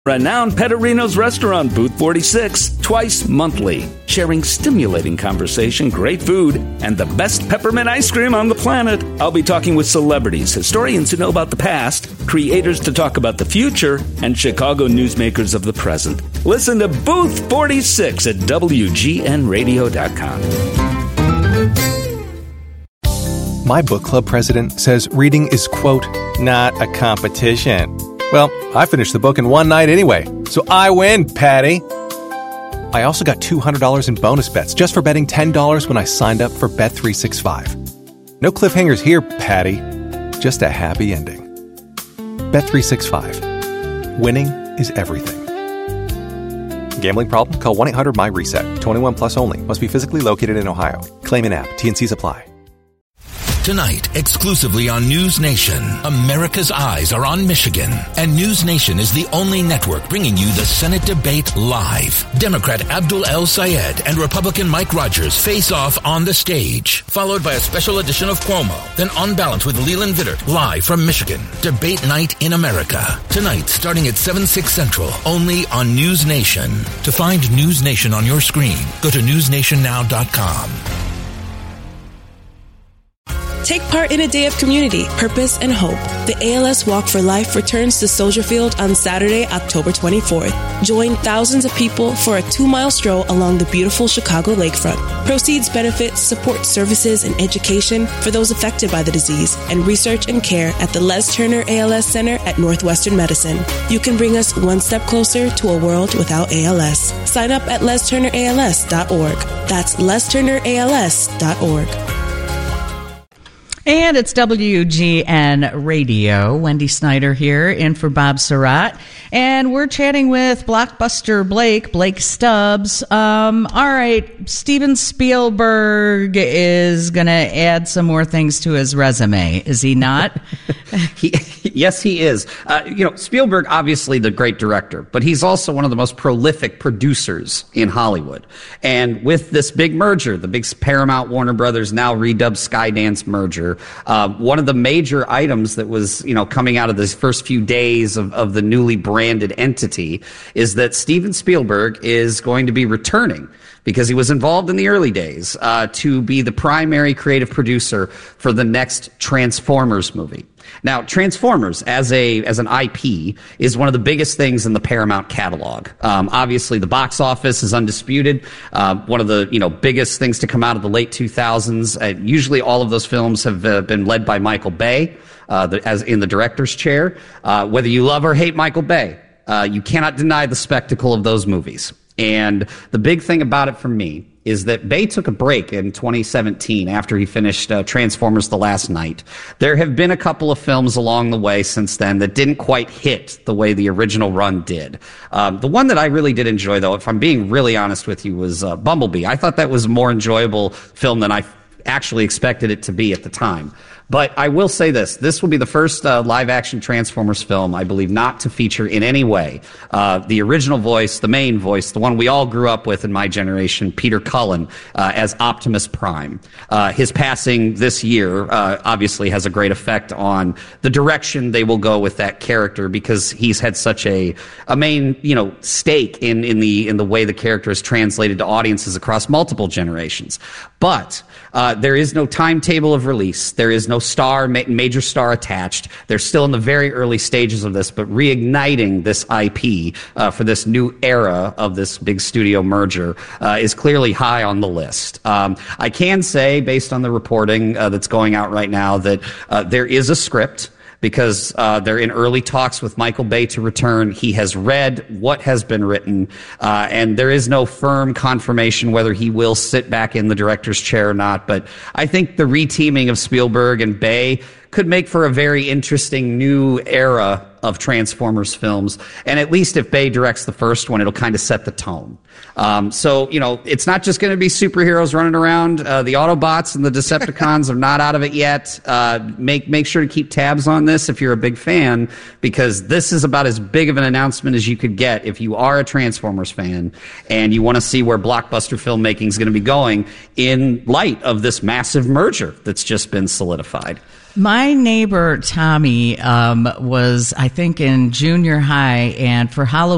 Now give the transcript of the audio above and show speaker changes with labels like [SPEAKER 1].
[SPEAKER 1] Renowned Petterino's Restaurant, Booth 46, twice monthly. Sharing stimulating conversation, great food, and the best peppermint ice cream on the planet. I'll be talking with celebrities, historians who know about the past, creators to talk about the future, and Chicago newsmakers of the present. Listen to Booth 46 at WGNRadio.com.
[SPEAKER 2] My book club president says reading is, quote, not a competition. Well, I finished the book in one night anyway, so I win, Patty. I also got $200 in bonus bets just for betting $10 when I signed up for Bet365. No cliffhangers here, Patty. Just a happy ending. Bet365. Winning is everything. Gambling problem? Call 1-800-MY-RESET. 21 plus only. Must be physically located in Ohio. Claim in app. T&Cs apply.
[SPEAKER 3] Tonight, exclusively on News Nation, America's eyes are on Michigan, and News Nation is the only network bringing you the Senate debate live. Democrat Abdul El-Sayed and Republican Mike Rogers face off on the stage, followed by a special edition of Cuomo, then On Balance with Leland Vittert, live from Michigan. Debate night in America. Tonight, starting at 7/6 Central, only on News Nation. To find News Nation on your screen, go to newsnationnow.com.
[SPEAKER 4] Take part in a day of community, purpose, and hope. The ALS Walk for Life returns to Soldier Field on Saturday, October 24th. Join thousands of people for a 2-mile stroll along the beautiful Chicago lakefront. Proceeds benefit support services and education for those affected by the disease and research and care at the Les Turner ALS Center at Northwestern Medicine. You can bring us one step closer to a world without ALS. Sign up at lesturnерals.org. That's lesturnерals.org.
[SPEAKER 5] And it's WGN Radio. Wendy Snyder here, in for Bob Surratt. And we're chatting with Blockbuster Blake Stubbs. All right, Steven Spielberg is going to add some more things to his resume, is he not?
[SPEAKER 6] Yes, he is. Spielberg, obviously the great director, but he's also one of the most prolific producers in Hollywood. And with this big merger, the big Paramount Warner Brothers now redubbed Skydance merger, one of the major items that was, coming out of the first few days of the newly branded entity is that Steven Spielberg is going to be returning, because he was involved in the early days, to be the primary creative producer for the next Transformers movie. Now, Transformers as an IP is one of the biggest things in the Paramount catalog. Obviously, the box office is undisputed. One of the biggest things to come out of the late 2000s. Usually, all of those films have been led by Michael Bay, as in the director's chair. Whether you love or hate Michael Bay, you cannot deny the spectacle of those movies. And the big thing about it for me is that Bay took a break in 2017 after he finished Transformers The Last Knight. There have been a couple of films along the way since then that didn't quite hit the way the original run did. The one that I really did enjoy, though, if I'm being really honest with you, was Bumblebee. I thought that was a more enjoyable film than I actually expected it to be at the time. But I will say this will be the first live-action Transformers film, I believe, not to feature in any way the original voice, the main voice, the one we all grew up with in my generation, Peter Cullen, as Optimus Prime. His passing this year obviously has a great effect on the direction they will go with that character, because he's had such a main stake in the way the character is translated to audiences across multiple generations. But there is no timetable of release. There is no major star attached. They're still in the very early stages of this, but reigniting this IP for this new era of this big studio merger is clearly high on the list. I can say, based on the reporting that's going out right now, that there is a script, because they're in early talks with Michael Bay to return. He has read what has been written, and there is no firm confirmation whether he will sit back in the director's chair or not. But I think the reteaming of Spielberg and Bay could make for a very interesting new era of Transformers films. And at least if Bay directs the first one, it'll kind of set the tone. So, it's not just going to be superheroes running around. The Autobots and the Decepticons are not out of it yet. Make sure to keep tabs on this if you're a big fan, because this is about as big of an announcement as you could get if you are a Transformers fan and you want to see where blockbuster filmmaking is going to be going in light of this massive merger that's just been solidified.
[SPEAKER 5] My neighbor, Tommy, was, I think, in junior high, and for Halloween,